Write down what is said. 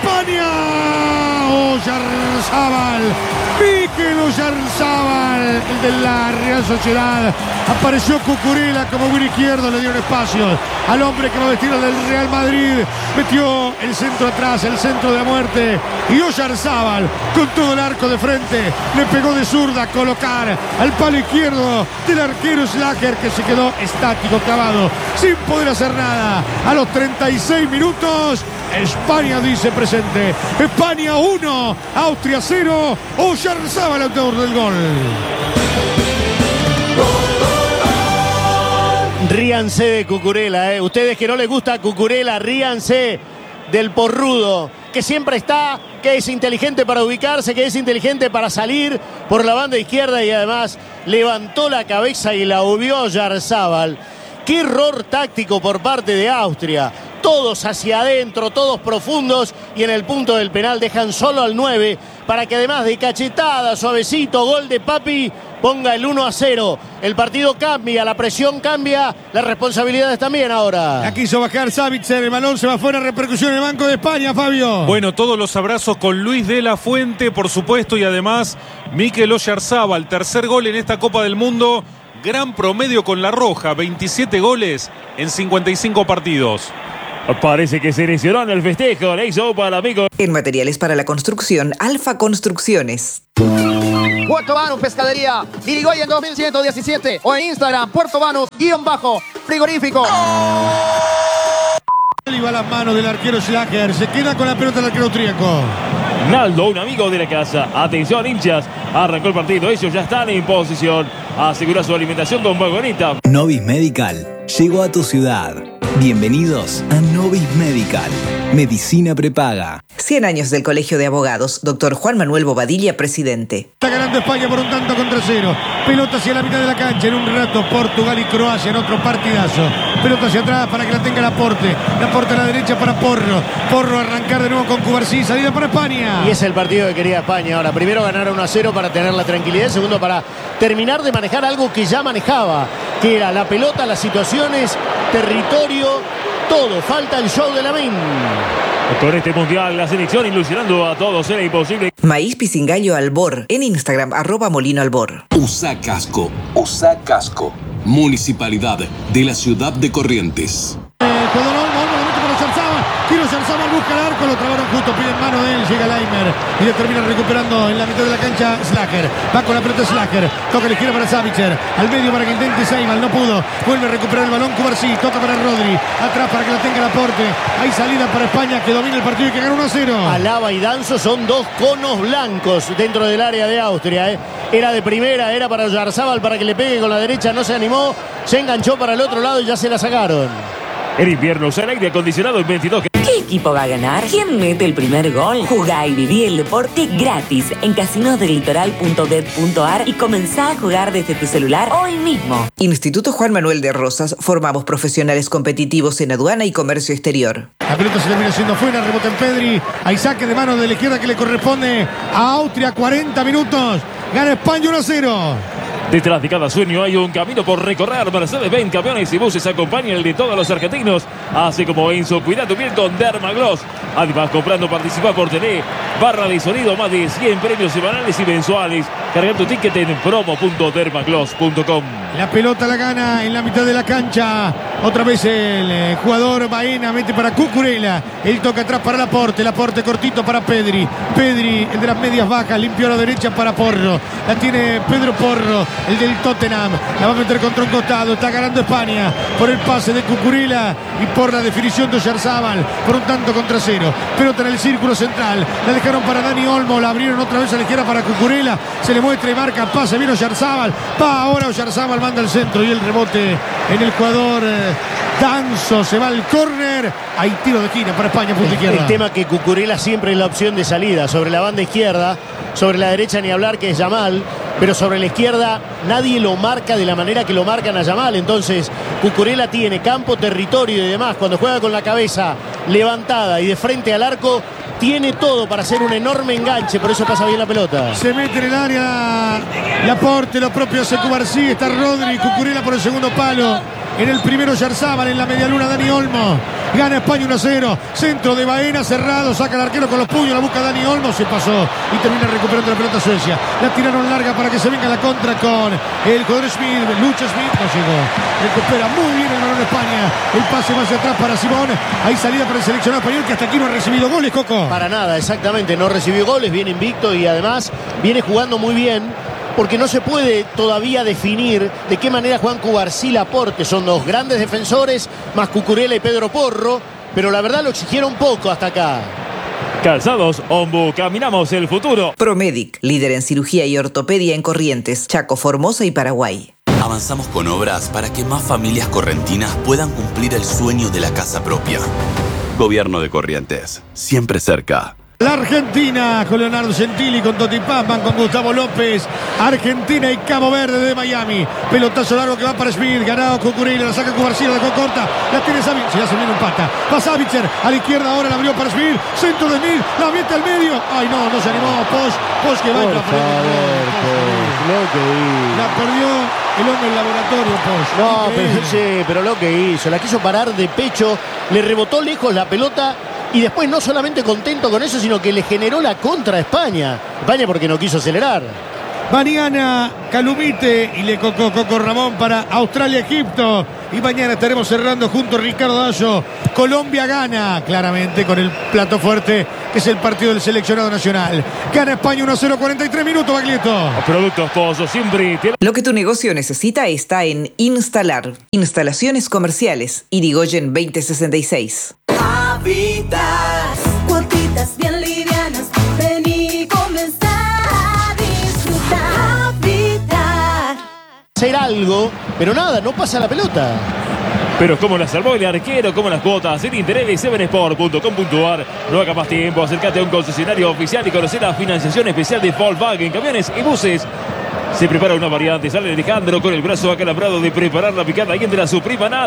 España. Oyarzábal, Mikel Oyarzábal, el de la Real Sociedad. Apareció Cucurella como buen izquierdo, le dieron espacio al hombre que va a vestir al del Real Madrid. Metió el centro atrás, el centro de la muerte. Y Oyarzábal, con todo el arco de frente, le pegó de zurda a colocar al palo izquierdo del arquero Schlager, que se quedó estático, clavado, sin poder hacer nada. A los 36 minutos, España dice presente. España 1, Austria 0. Oyarzábal, autor del gol. Ríanse de Cucurella, Ustedes que no les gusta Cucurella, ríanse del porrudo, que siempre está, que es inteligente para ubicarse, que es inteligente para salir por la banda izquierda y además levantó la cabeza y la obvió a Oyarzábal. Qué error táctico por parte de Austria. Todos hacia adentro, todos profundos, y en el punto del penal dejan solo al 9 para que además de cachetada, suavecito, gol de Papi, ponga el 1-0. El partido cambia, la presión cambia, las responsabilidades también ahora. La quiso bajar Savitzer, el balón se va fuera, repercusión en el Banco de España, Fabio. Bueno, todos los abrazos con Luis de la Fuente, por supuesto, y además Mikel Oyarzábal, tercer gol en esta Copa del Mundo. Gran promedio con la Roja, 27 goles en 55 partidos. Parece que se lesionó en el festejo, le hizo para el amigo. En materiales para la construcción, Alfa Construcciones. Puerto Banús Pescadería, Irigoyen 2117 o en Instagram, Puerto Banús_frigorífico. Y va a las manos del arquero Schlager, se queda con la pelota el arquero austríaco. Naldo, un amigo de la casa. Atención, hinchas. Arrancó el partido. Ellos ya están en posición. Asegura su alimentación con vagonita. Novis Medical llegó a tu ciudad. Bienvenidos a Novis Medical. Medicina prepaga. 100 años del Colegio de Abogados. Doctor Juan Manuel Bobadilla, presidente. Está ganando España por un tanto contra 0. Pelota hacia la mitad de la cancha. En un rato Portugal y Croacia en otro partidazo. Pelota hacia atrás para que la tenga Laporte. Laporte a la derecha para Porro. Porro a arrancar de nuevo con Cubarsí. Salida para España. Y es el partido que quería España ahora. Primero ganar 1-0 para tener la tranquilidad. Segundo, para terminar de manejar algo que ya manejaba, que era la pelota, las situaciones, territorio, todo. Falta el show de Lamine. Con este mundial, la selección ilusionando a todos era imposible. Maíz Pisingallo Albor. En Instagram, @MolinoAlbor. USA Casco. USA Casco. Municipalidad de la ciudad de Corrientes. Quiero Oyarzábal, busca el arco, lo trabaron justo, pide en mano de él, llega Leimer y le termina recuperando en la mitad de la cancha Schlager. Va con la pelota Schlager, toca a la izquierda para Savitzer, al medio para que intente Seimal, no pudo, vuelve a recuperar el balón Cubarsí, toca para Rodri, atrás para que la tenga Laporte. Hay salida para España que domina el partido y que gana 1-0. Alaba y Danzo son dos conos blancos dentro del área de Austria. Era de primera, era para Oyarzábal para que le pegue con la derecha, no se animó, se enganchó para el otro lado y ya se la sacaron. El invierno usa el aire acondicionado en 22. ¿Qué equipo va a ganar? ¿Quién mete el primer gol? Jugá y viví el deporte gratis en casinosdelitoral.bet.ar y comenzá a jugar desde tu celular hoy mismo. Instituto Juan Manuel de Rosas. Formamos profesionales competitivos en aduana y comercio exterior. La pelota se termina yendo fuera, rebota en Pedri. Hay saque de mano de la izquierda que le corresponde a Austria. 40 minutos. Gana España 1-0. Detrás de cada sueño hay un camino por recorrer. Mercedes-Benz, camiones y buses acompañan el de todos los argentinos. Así como Enzo, cuida tu piel con Dermagloss. Además, comprando participa por tener barra de sonido, más de 100 premios semanales y mensuales. Carga tu ticket en promo.dermagloss.com. La pelota la gana en la mitad de la cancha. Otra vez el jugador Baena mete para Cucurella. Él toca atrás para Laporte. Laporte cortito para Pedri. Pedri, el de las medias bajas, limpio a la derecha para Porro. La tiene Pedro Porro, el del Tottenham. La va a meter contra un costado. Está ganando España por el pase de Cucurella y por la definición de Oyarzábal por un tanto contra 0. Pelota en el círculo central. La dejaron para Dani Olmo. La abrieron otra vez a la izquierda para Cucurella. Se le muestra y marca. Pase. Viene Oyarzábal. Va ahora Oyarzábal. Manda el centro y el rebote en el jugador Danzo. Se va al córner. Hay tiro de esquina para España. Punta izquierda. El tema que Cucurella siempre es la opción de salida. Sobre la banda izquierda. Sobre la derecha ni hablar, que es Yamal. Pero sobre la izquierda nadie lo marca de la manera que lo marcan a Yamal. Entonces Cucurella tiene campo, territorio y demás. Cuando juega con la cabeza levantada y de frente al arco, tiene todo para hacer un enorme enganche. Por eso pasa bien la pelota. Se mete en el área Laporte, lo propio hace Cubarsí. Está Rodri, Cucurella por el segundo palo. En el primero Yarzábal, en la medialuna Dani Olmo. Gana España 1-0. Centro de Baena cerrado. Saca el arquero con los puños. La busca Dani Olmo. Se pasó y termina recuperando la pelota Suecia. La tiraron larga para que se venga la contra con el jugador Smith. Lucha Smith. No llegó. Recupera muy bien el balón España. El pase va hacia atrás para Simón. Hay salida para el seleccionado español que hasta aquí no ha recibido goles, Coco. Para nada, exactamente. No recibió goles. Viene invicto y además viene jugando muy bien. Porque no se puede todavía definir de qué manera juegan Cubarsí y Laporte. Son dos grandes defensores, más Cucurella y Pedro Porro. Pero la verdad lo exigieron poco hasta acá. Calzados Ombu, caminamos el futuro. Promedic, líder en cirugía y ortopedia en Corrientes, Chaco, Formosa y Paraguay. Avanzamos con obras para que más familias correntinas puedan cumplir el sueño de la casa propia. Gobierno de Corrientes, siempre cerca. La Argentina con Leonardo Gentili, con Totti Pazman, con Gustavo López. Argentina y Cabo Verde de Miami. Pelotazo largo que va para Smith. Ganado Cucurella, la saca Cubarsí, la dejó corta. La tiene Savic, se hace bien un pata. Va Savitzer a la izquierda, ahora la abrió para Smith. Centro de Smith, la mete al medio. Ay no, no se animó. Posch que va y la perdió el hombre en laboratorio, Posch. No, pero lo que hizo, la quiso parar de pecho. Le rebotó lejos la pelota. Y después no solamente contento con eso, sino que le generó la contra a España. España porque no quiso acelerar. Mañana Calumite y le Coco Ramón para Australia-Egipto. Y mañana estaremos cerrando junto a Ricardo Dallo. Colombia gana claramente con el plato fuerte que es el partido del seleccionado nacional. Gana España 1-0, 43 minutos, Baglietto. Productos Pozos siempre. Lo que tu negocio necesita está en Instalar. Instalaciones comerciales. Irigoyen 2066. Habitat, cuotitas bien livianas, ven y comenzar a disfrutar. Habitat. Hacer algo, pero nada, no pasa la pelota. Pero como la salvó el arquero, como las cuotas, en internet de 7sport.com.ar. No haga más tiempo, acércate a un concesionario oficial y conocer la financiación especial de Volkswagen, camiones y buses. Se prepara una variante, sale Alejandro con el brazo acalambrado de preparar la picada y entra su prima nada.